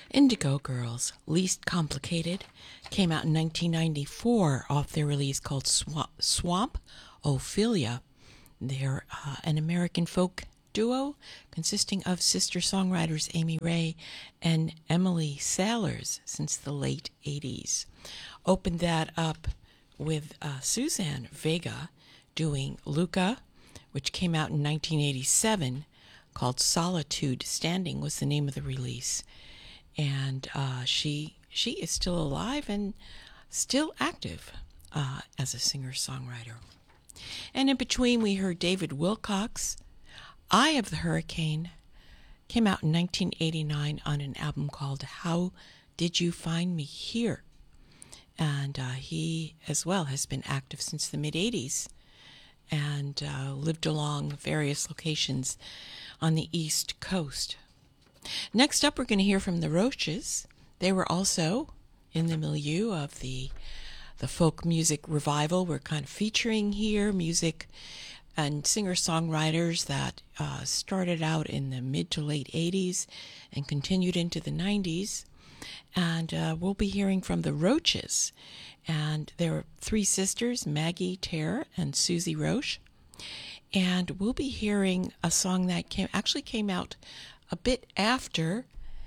Indigo Girls, Least Complicated, came out in 1994 off their release called Swamp Ophelia. They're an American folk duo consisting of sister-songwriters Amy Ray and Emily Sailors since the late 80s. Opened that up with Suzanne Vega doing Luca, which came out in 1987, called Solitude Standing was the name of the release. And she is still alive and still active as a singer-songwriter. And in between, we heard David Wilcox. Eye of the Hurricane came out in 1989 on an album called How Did You Find Me Here? And he, as well, has been active since the mid-'80s and lived along various locations on the East Coast. Next up, we're going to hear from the Roches. They were also in the milieu of the folk music revival we're kind of featuring here, music and singer-songwriters that started out in the mid to late 80s and continued into the 90s. And we'll be hearing from the Roches. And there are three sisters, Maggie, Tara, and Susie Roche. And we'll be hearing a song that came out a bit after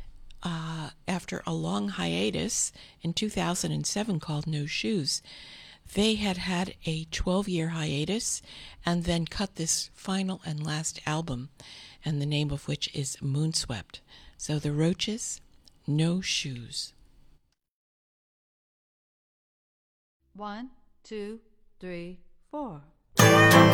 a long hiatus in 2007 called No Shoes. They had a 12-year hiatus and then cut this final and last album, and the name of which is Moonswept. So the Roches, No Shoes. 1, 2, 3, 4.